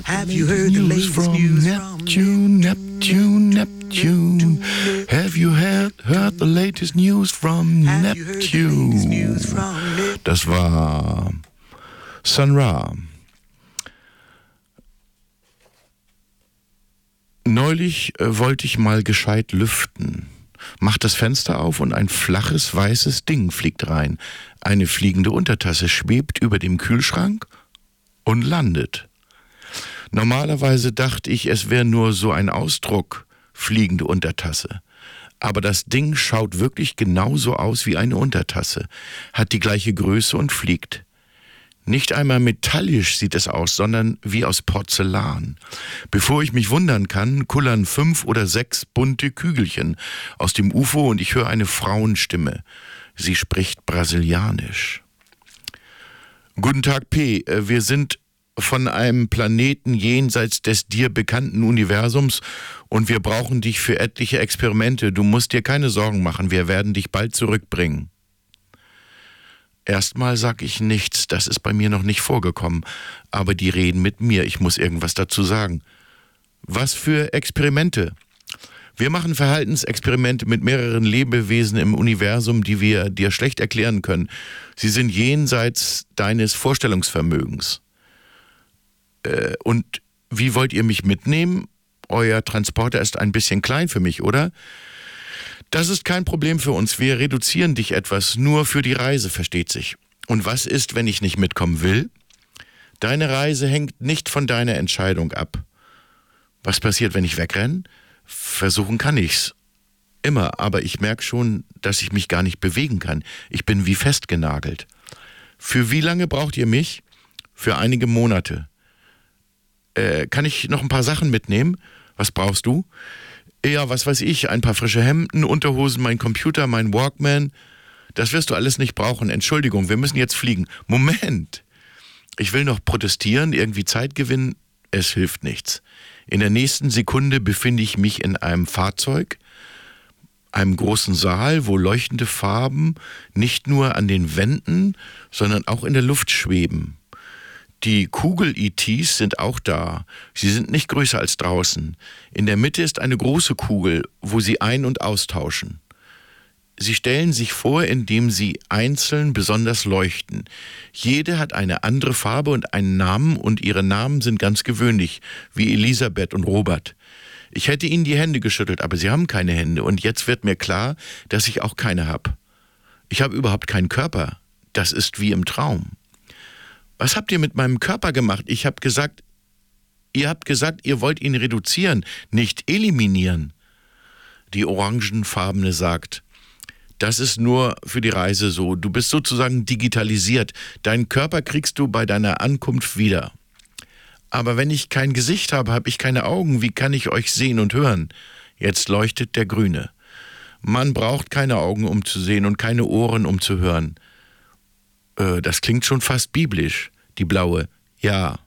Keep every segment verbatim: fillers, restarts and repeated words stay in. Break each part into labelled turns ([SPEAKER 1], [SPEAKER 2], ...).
[SPEAKER 1] Have you heard the latest news from Neptune, Neptune, Neptune? Have you heard, heard the latest news from Neptune? Das war Sun Ra. Neulich äh, wollte ich mal gescheit lüften. Macht das Fenster auf und ein flaches, weißes Ding fliegt rein. Eine fliegende Untertasse schwebt über dem Kühlschrank und landet. Normalerweise dachte ich, es wäre nur so ein Ausdruck, fliegende Untertasse. Aber das Ding schaut wirklich genauso aus wie eine Untertasse, hat die gleiche Größe und fliegt. Nicht einmal metallisch sieht es aus, sondern wie aus Porzellan. Bevor ich mich wundern kann, kullern fünf oder sechs bunte Kügelchen aus dem U F O und ich höre eine Frauenstimme. Sie spricht Brasilianisch. Guten Tag, P. Wir sind von einem Planeten jenseits des dir bekannten Universums und wir brauchen dich für etliche Experimente. Du musst dir keine Sorgen machen, wir werden dich bald zurückbringen. Erstmal sag ich nichts, das ist bei mir noch nicht vorgekommen, aber die reden mit mir, ich muss irgendwas dazu sagen. Was für Experimente? Wir machen Verhaltensexperimente mit mehreren Lebewesen im Universum, die wir dir schlecht erklären können. Sie sind jenseits deines Vorstellungsvermögens. Äh, und wie wollt ihr mich mitnehmen? Euer Transporter ist ein bisschen klein für mich, oder? Das ist kein Problem für uns. Wir reduzieren dich etwas, nur für die Reise, versteht sich. Und was ist, wenn ich nicht mitkommen will? Deine Reise hängt nicht von deiner Entscheidung ab. Was passiert, wenn ich wegrenne? Versuchen kann ich's. Immer, aber ich merke schon, dass ich mich gar nicht bewegen kann. Ich bin wie festgenagelt. Für wie lange braucht ihr mich? Für einige Monate. Äh, kann ich noch ein paar Sachen mitnehmen? Was brauchst du? Ja, was weiß ich, ein paar frische Hemden, Unterhosen, mein Computer, mein Walkman. Das wirst du alles nicht brauchen. Entschuldigung, wir müssen jetzt fliegen. Moment! Ich will noch protestieren, irgendwie Zeit gewinnen. Es hilft nichts. In der nächsten Sekunde befinde ich mich in einem Fahrzeug, einem großen Saal, wo leuchtende Farben nicht nur an den Wänden, sondern auch in der Luft schweben. Die Kugel-E Ts sind auch da. Sie sind nicht größer als draußen. In der Mitte ist eine große Kugel, wo sie ein- und austauschen. Sie stellen sich vor, indem sie einzeln besonders leuchten. Jede hat eine andere Farbe und einen Namen und ihre Namen sind ganz gewöhnlich, wie Elisabeth und Robert. Ich hätte ihnen die Hände geschüttelt, aber sie haben keine Hände und jetzt wird mir klar, dass ich auch keine habe. Ich habe überhaupt keinen Körper. Das ist wie im Traum. Was habt ihr mit meinem Körper gemacht? Ich habe gesagt, ihr habt gesagt, ihr wollt ihn reduzieren, nicht eliminieren. Die orangefarbene sagt, das ist nur für die Reise so. Du bist sozusagen digitalisiert. Deinen Körper kriegst du bei deiner Ankunft wieder. Aber wenn ich kein Gesicht habe, habe ich keine Augen. Wie kann ich euch sehen und hören? Jetzt leuchtet der Grüne. Man braucht keine Augen, um zu sehen und keine Ohren, um zu hören. Das klingt schon fast biblisch, die Blaue. Ja.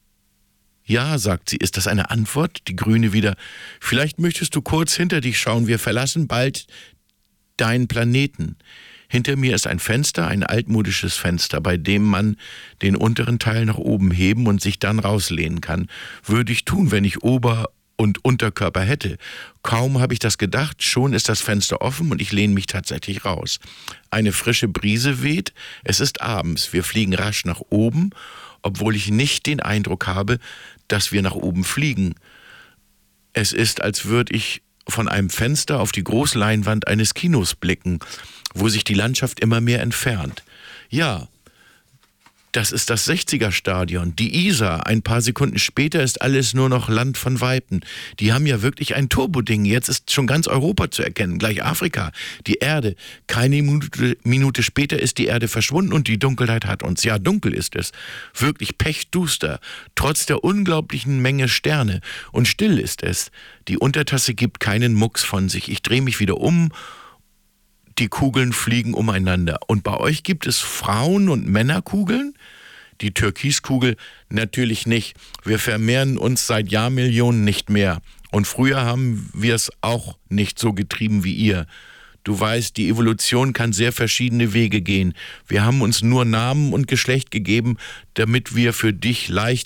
[SPEAKER 1] Ja, sagt sie. Ist das eine Antwort? Die Grüne wieder. Vielleicht möchtest du kurz hinter dich schauen. Wir verlassen bald deinen Planeten. Hinter mir ist ein Fenster, ein altmodisches Fenster, bei dem man den unteren Teil nach oben heben und sich dann rauslehnen kann. Würde ich tun, wenn ich Ober- und Unterkörper hätte. Kaum habe ich das gedacht, schon ist das Fenster offen und ich lehne mich tatsächlich raus. Eine frische Brise weht, es ist abends, wir fliegen rasch nach oben, obwohl ich nicht den Eindruck habe, dass wir nach oben fliegen. Es ist, als würde ich von einem Fenster auf die Großleinwand eines Kinos blicken, wo sich die Landschaft immer mehr entfernt. Ja, das ist das sechziger-Stadion, die Isar. Ein paar Sekunden später ist alles nur noch Land von Weiten. Die haben ja wirklich ein Turboding. Jetzt ist schon ganz Europa zu erkennen, gleich Afrika, die Erde. Keine Minute, Minute später ist die Erde verschwunden und die Dunkelheit hat uns. Ja, dunkel ist es. Wirklich pechduster, trotz der unglaublichen Menge Sterne. Und still ist es. Die Untertasse gibt keinen Mucks von sich. Ich drehe mich wieder um. Die Kugeln fliegen umeinander. Und bei euch gibt es Frauen- und Männerkugeln? Die Türkiskugel natürlich nicht. Wir vermehren uns seit Jahrmillionen nicht mehr. Und früher haben wir es auch nicht so getrieben wie ihr. Du weißt, die Evolution kann sehr verschiedene Wege gehen. Wir haben uns nur Namen und Geschlecht gegeben, damit wir für dich leicht